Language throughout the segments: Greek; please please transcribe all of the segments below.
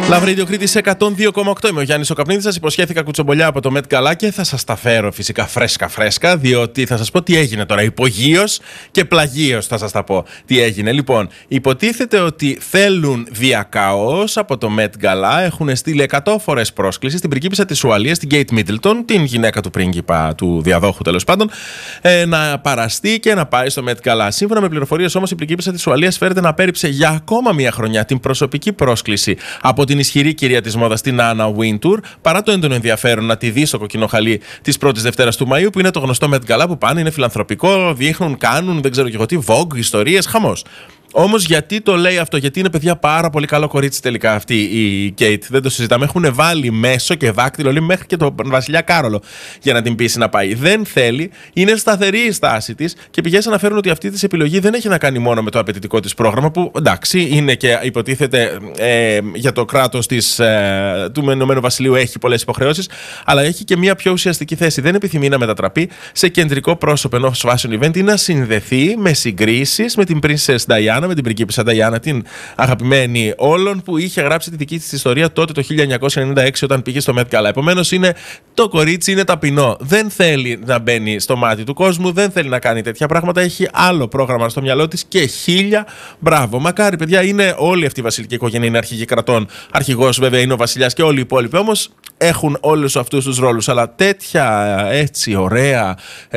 Λαυρίδιο Κρήτης 102,8. Είμαι ο Γιάννης ο Καπνίδης. Σας υποσχέθηκα κουτσομπολιά από το Met Gala και θα σας τα φέρω φυσικά φρέσκα, διότι θα σας πω τι έγινε τώρα. Υπογείως και πλαγίως θα σας τα πω τι έγινε. Λοιπόν, υποτίθεται ότι θέλουν διακαώς από το Met Gala. Έχουν στείλει 100 φορές πρόσκληση στην πριγκίπισσα της Ουαλίας, την Kate Middleton, την γυναίκα του πρίγκιπα, του διαδόχου τέλος πάντων, να παραστεί και να πάει στο Met Gala. Σύμφωνα με πληροφορίες όμως, η πριγκίπισσα της Ουαλίας φέρεται να πέριψε για ακόμα μία χρονιά την προσωπική πρόσκληση από την ισχυρή κυρία της μόδας, την Anna Wintour, παρά το έντονο ενδιαφέρον να τη δει στο κοκκινό χαλί της πρώτης Δευτέρας του Μαΐου, που είναι το γνωστό Met Gala που πάνε, είναι φιλανθρωπικό, δείχνουν, κάνουν, δεν ξέρω και εγώ τι, Vogue, ιστορίες, χαμός. Όμως γιατί το λέει αυτό? Γιατί είναι παιδιά πάρα πολύ καλό κορίτσι τελικά αυτή η Kate. Δεν το συζητάμε. Έχουν βάλει μέσο και δάκτυλο, λέει, μέχρι και τον βασιλιά Κάρολο για να την πείσει να πάει. Δεν θέλει. Είναι σταθερή η στάση της και πηγές αναφέρουν ότι αυτή της επιλογή δεν έχει να κάνει μόνο με το απαιτητικό της πρόγραμμα, που εντάξει είναι και υποτίθεται για το κράτος του Ηνωμένου Βασιλείου έχει πολλές υποχρεώσεις, αλλά έχει και μια πιο ουσιαστική θέση. Δεν επιθυμεί να μετατραπεί σε κεντρικό πρόσωπο ενός fashion event ή να συνδεθεί με συγκρίσεις με την Princess Diana, με την πριγκίπισσα Νταϊάννα, την αγαπημένη όλων, που είχε γράψει τη δική της ιστορία τότε το 1996 όταν πήγε στο Met Gala. Επομένως το κορίτσι είναι ταπεινό. Δεν θέλει να μπαίνει στο μάτι του κόσμου, δεν θέλει να κάνει τέτοια πράγματα. Έχει άλλο πρόγραμμα στο μυαλό της και 1000 μπράβο. Μακάρι, παιδιά, είναι όλη αυτή η βασιλική οικογένεια, είναι αρχηγή κρατών. Αρχηγός βέβαια είναι ο βασιλιάς και όλοι οι υπόλοιποι. Όμως έχουν όλους αυτούς τους ρόλους. Αλλά τέτοια έτσι ωραία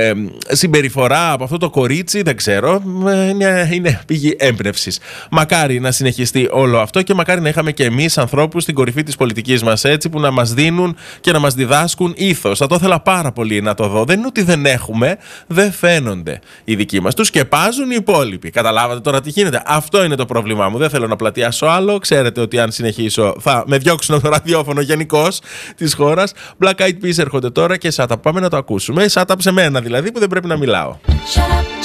συμπεριφορά από αυτό το κορίτσι, δεν ξέρω, είναι πηγή έμπνευσης. Μακάρι να συνεχιστεί όλο αυτό και μακάρι να είχαμε και εμείς ανθρώπους στην κορυφή της πολιτικής μας έτσι, που να μας δίνουν και να μας διδάσκουν ήθος. Θα το ήθελα πάρα πολύ να το δω. Δεν είναι ότι δεν έχουμε, δεν φαίνονται οι δικοί μας. Τους σκεπάζουν οι υπόλοιποι. Καταλάβατε τώρα τι γίνεται? Αυτό είναι το πρόβλημά μου. Δεν θέλω να πλατιάσω άλλο. Ξέρετε ότι αν συνεχίσω θα με διώξουν από το ραδιόφωνο γενικώς της χώρας. Black Eyed Peas έρχονται τώρα και Shut Up. Πάμε να το ακούσουμε. Shut Up σε μένα δηλαδή, που δεν πρέπει να μιλάω.